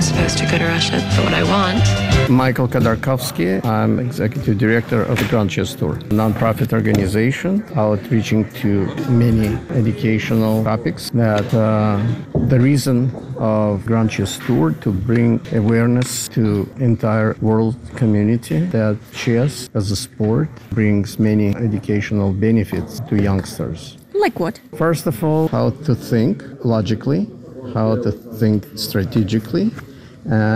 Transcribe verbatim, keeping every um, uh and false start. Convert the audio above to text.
supposed to go to Russia for what I want. Michael Khodorkovsky. I'm executive director of the Grand Chess Tour, a nonprofit organization outreaching to many educational topics. That uh, the reason of Grand Chess Tour to bring awareness to entire world community that chess as a sport brings many educational benefits to youngsters. Like what? First of all, how to think logically, how to think strategically, and